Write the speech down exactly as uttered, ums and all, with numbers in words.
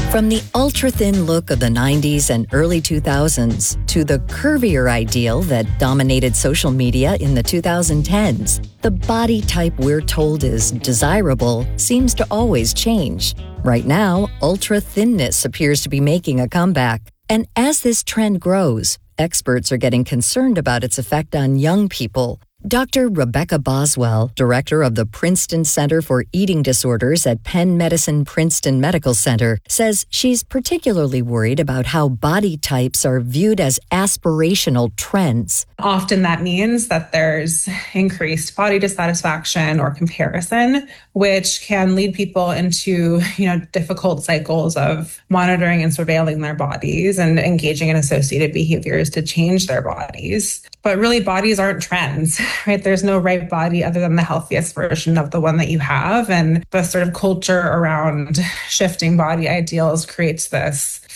From the ultra-thin look of the nineties and early two thousands to the curvier ideal that dominated social media in the twenty tens, the body type we're told is desirable seems to always change. Right now, ultra-thinness appears to be making a comeback. And as this trend grows, experts are getting concerned about its effect on young people. Doctor Rebecca Boswell, director of the Princeton Center for Eating Disorders at Penn Medicine Princeton Medical Center, says she's particularly worried about how body types are viewed as aspirational trends. Often that means that there's increased body dissatisfaction or comparison, which can lead people into, you know, difficult cycles of monitoring and surveilling their bodies and engaging in associated behaviors to change their bodies. But really, bodies aren't trends, right? There's no right body other than the healthiest version of the one that you have. And the sort of culture around shifting body ideals creates this